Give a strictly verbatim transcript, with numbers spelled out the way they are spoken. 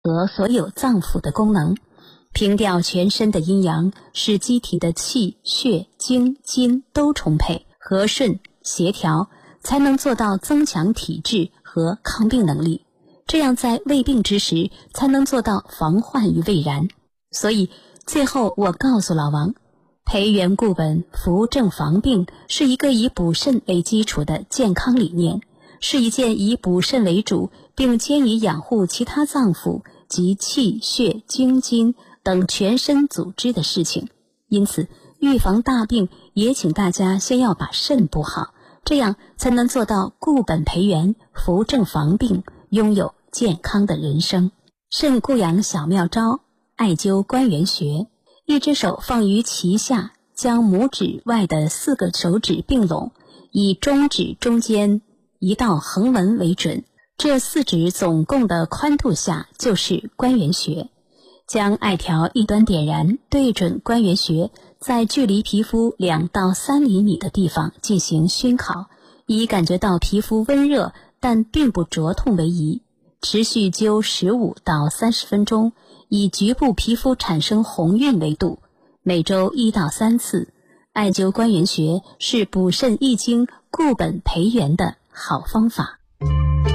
和所有脏腑的功能，平调全身的阴阳，使机体的气、血、精、筋都充沛、和顺、协调，才能做到增强体质和抗病能力。这样在未病之时，才能做到防患于未然。所以最后我告诉老王，培元固本、扶正防病是一个以补肾为基础的健康理念，是一件以补肾为主，并兼以养护其他脏腑及气、血、精、筋等全身组织的事情。因此，预防大病也请大家先要把肾补好，这样才能做到固本培元、扶正防病，拥有健康的人生。肾固阳小妙招，艾灸关元穴。一只手放于脐下，将拇指外的四个手指并拢，以中指中间一道横纹为准，这四指总共的宽度下就是关元穴。将艾条一端点燃，对准关元穴，在距离皮肤两到三厘米的地方进行熏烤，以感觉到皮肤温热但并不灼痛为宜。持续灸十五到三十分钟，以局部皮肤产生红晕为度，每周一到三次。艾灸关元穴是补肾益精、固本培元的好方法。